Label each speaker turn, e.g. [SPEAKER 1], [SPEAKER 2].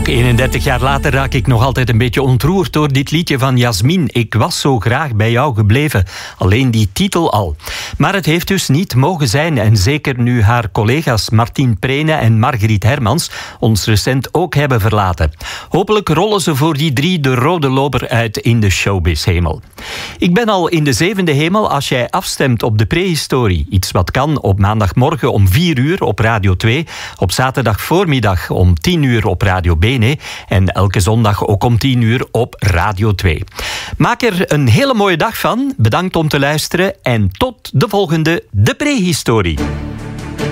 [SPEAKER 1] Ook 31 jaar later raak ik nog altijd een beetje ontroerd door dit liedje van Jasmin. Ik was zo graag bij jou gebleven. Alleen die titel al. Maar het heeft dus niet mogen zijn. En zeker nu haar collega's Martien Prene en Margriet Hermans ons recent ook hebben verlaten. Hopelijk rollen ze voor die drie de rode loper uit in de showbiz-hemel. Ik ben al in de 7e hemel als jij afstemt op de prehistorie. Iets wat kan op maandagmorgen om 4 uur op Radio 2. Op zaterdag voormiddag om 10 uur op Radio Bene. En elke zondag ook om 10 uur op Radio 2. Maak er een hele mooie dag van. Bedankt om te luisteren. En tot de volgende De Prehistorie.